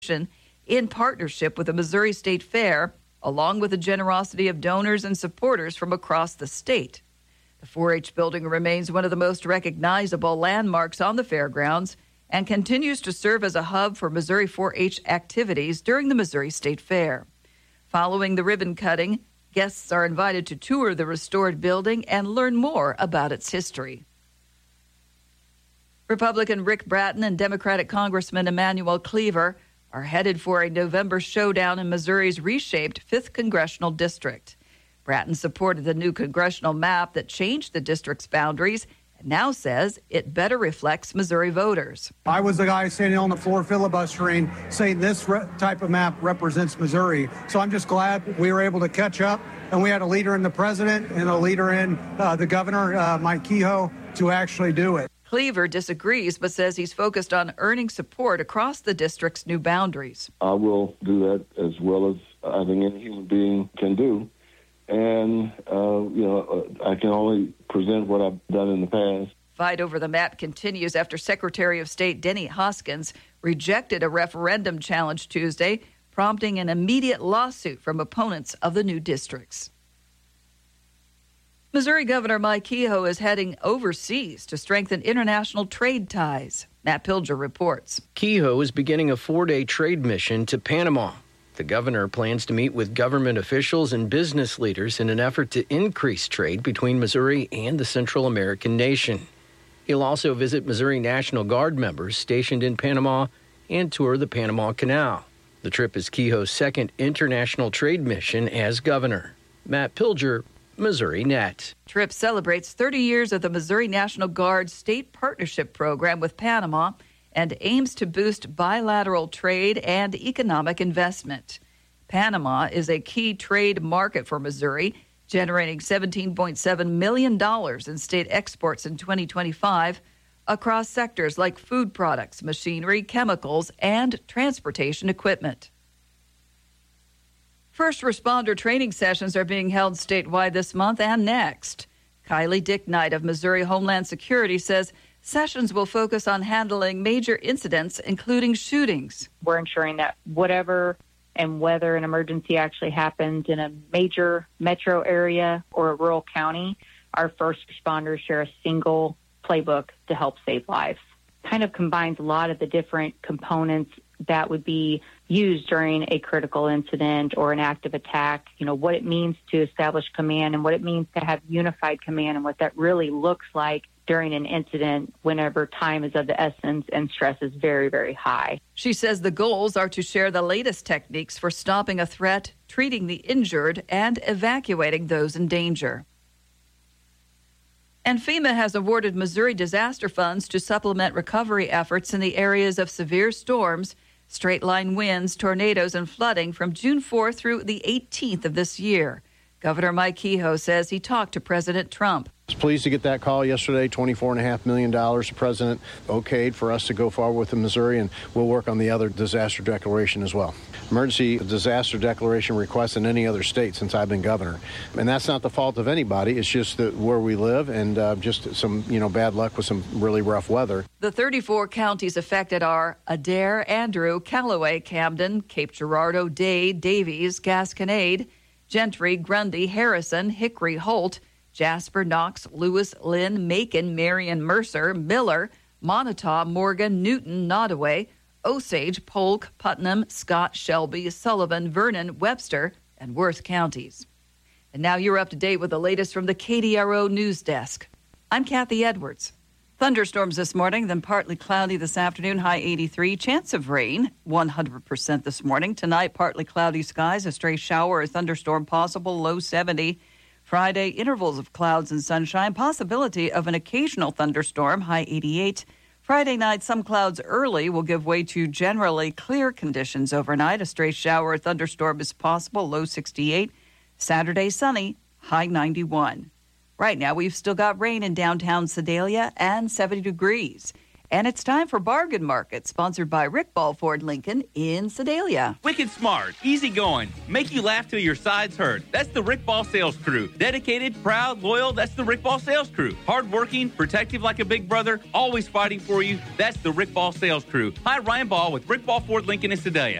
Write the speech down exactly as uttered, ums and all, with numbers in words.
in partnership with the Missouri State Fair, along with the generosity of donors and supporters from across the state. The four H building remains one of the most recognizable landmarks on the fairgrounds and continues to serve as a hub for Missouri four H activities during the Missouri State Fair. Following the ribbon cutting, guests are invited to tour the restored building and learn more about its history. Republican Rick Bratton and Democratic Congressman Emanuel Cleaver are headed for a November showdown in Missouri's reshaped fifth Congressional District. Bratton supported the new congressional map that changed the district's boundaries and now says it better reflects Missouri voters. I was the guy standing on the floor filibustering, saying this re- type of map represents Missouri. So I'm just glad we were able to catch up, and we had a leader in the president and a leader in uh, the governor, uh, Mike Kehoe, to actually do it. Cleaver disagrees, but says he's focused on earning support across the district's new boundaries. I will do that as well as I think any human being can do. And, uh, you know, uh, I can only present what I've done in the past. Fight over the map continues after Secretary of State Denny Hoskins rejected a referendum challenge Tuesday, prompting an immediate lawsuit from opponents of the new districts. Missouri Governor Mike Kehoe is heading overseas to strengthen international trade ties. Matt Pilger reports. Kehoe is beginning a four-day trade mission to Panama. The governor plans to meet with government officials and business leaders in an effort to increase trade between Missouri and the Central American nation. He'll also visit Missouri National Guard members stationed in Panama and tour the Panama Canal. The trip is Kehoe's second international trade mission as governor. Matt Pilger, Missouri Net. Trip celebrates thirty years of the Missouri National Guard State Partnership Program with Panama and aims to boost bilateral trade and economic investment. Panama is a key trade market for Missouri, generating seventeen point seven million dollars in state exports in twenty twenty-five across sectors like food products, machinery, chemicals, and transportation equipment. First responder training sessions are being held statewide this month and next. Kylie Dicknight of Missouri Homeland Security says sessions will focus on handling major incidents, including shootings. We're ensuring that whatever and whether an emergency actually happens in a major metro area or a rural county, our first responders share a single playbook to help save lives. Kind of combines a lot of the different components that would be used during a critical incident or an active attack, you know, what it means to establish command and what it means to have unified command and what that really looks like during an incident whenever time is of the essence and stress is very, very high. She says the goals are to share the latest techniques for stopping a threat, treating the injured, and evacuating those in danger. And FEMA has awarded Missouri disaster funds to supplement recovery efforts in the areas of severe storms, straight-line winds, tornadoes, and flooding from June fourth through the eighteenth of this year. Governor Mike Kehoe says he talked to President Trump. I was pleased to get that call yesterday, twenty-four point five million dollars. The president okayed for us to go forward with the Missouri, and we'll work on the other disaster declaration as well. Emergency disaster declaration requests in any other state since I've been governor. And that's not the fault of anybody. It's just that where we live and uh, just some, you know, bad luck with some really rough weather. The thirty-four counties affected are Adair, Andrew, Callaway, Camden, Cape Girardeau, Dade, Davies, Gasconade, Gentry, Grundy, Harrison, Hickory, Holt, Jasper, Knox, Lewis, Lynn, Macon, Marion, Mercer, Miller, Montauk, Morgan, Newton, Nottoway, Osage, Polk, Putnam, Scott, Shelby, Sullivan, Vernon, Webster, and Worth counties. And now you're up to date with the latest from the K D R O News Desk. I'm Kathy Edwards. Thunderstorms this morning, then partly cloudy this afternoon, high eighty-three. Chance of rain, one hundred percent this morning. Tonight, partly cloudy skies, a stray shower or thunderstorm possible, low seventy. Friday, intervals of clouds and sunshine, possibility of an occasional thunderstorm, high eighty-eight. Friday night, some clouds early will give way to generally clear conditions overnight. A stray shower or thunderstorm is possible, low sixty-eight. Saturday, sunny, high ninety-one. Right now, we've still got rain in downtown Sedalia and seventy degrees. And it's time for Bargain Market, sponsored by Rick Ball Ford Lincoln in Sedalia. Wicked smart, easy going, make you laugh till your sides hurt. That's the Rick Ball sales crew. Dedicated, proud, loyal, that's the Rick Ball sales crew. Hardworking, protective like a big brother, always fighting for you. That's the Rick Ball sales crew. Hi, Ryan Ball with Rick Ball Ford Lincoln in Sedalia.